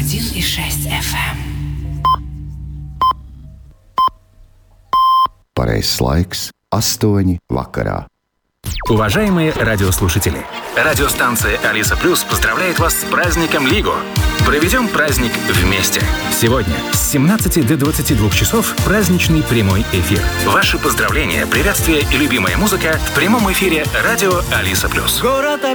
101,6 FM. Pareizais laiks – 8 vakarā. Уважаемые радиослушатели, радиостанция «Алиса Плюс» поздравляет вас с праздником Лиго. Проведем праздник вместе. Сегодня с 17 до 22 часов праздничный прямой эфир. Ваши поздравления, приветствия и любимая музыка в прямом эфире радио «Алиса Плюс». Город